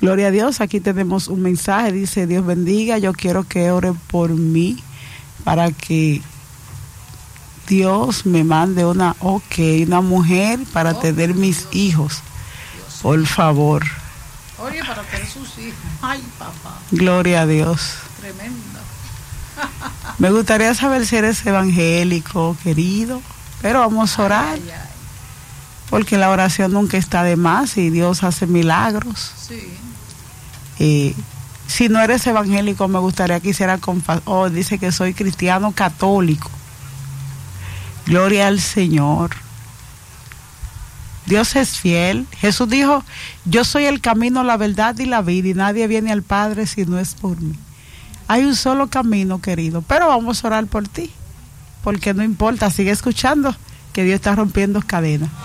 Gloria a Dios, aquí tenemos un mensaje, dice: Dios bendiga, yo quiero que ore por mí para que Dios me mande una mujer para tener mis hijos, por favor. Oye, para tener sus hijos. Ay, papá. Gloria a Dios. Tremendo. Me gustaría saber si eres evangélico, querido, pero vamos a orar. Ay, ay. Porque la oración nunca está de más y Dios hace milagros. Sí. Si no eres evangélico, me gustaría que hiciera dice que soy cristiano católico. Gloria al Señor. Dios es fiel. Jesús dijo: yo soy el camino, la verdad y la vida, y nadie viene al Padre si no es por mí. Hay un solo camino, querido, pero vamos a orar por ti, porque no importa, sigue escuchando, que Dios está rompiendo cadenas.